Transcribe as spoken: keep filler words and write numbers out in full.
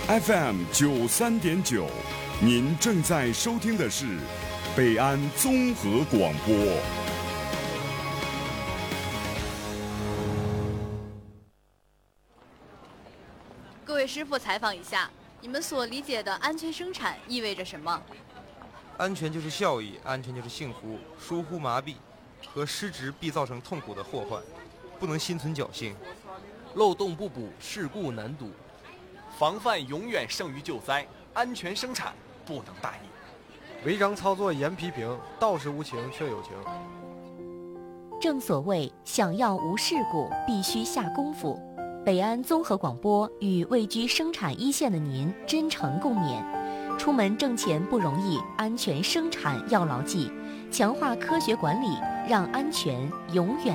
F M 九三点九，您正在收听的是北安综合广播。 各位师傅，采访一下，你们所理解的安全生产意味着什么？ 安全就是效益，安全就是幸福。疏忽麻痹和失职必造成痛苦的祸患，不能心存侥幸。 漏洞不补，事故难堵。 防范永远胜于救灾，安全生产不能大意。 违章操作严批评，道是无情却有情。 正所谓想要无事故，必须下功夫。北安综合广播与位居生产一线的您真诚共勉。出门挣钱不容易，安全生产要牢记，强化科学管理，让安全永远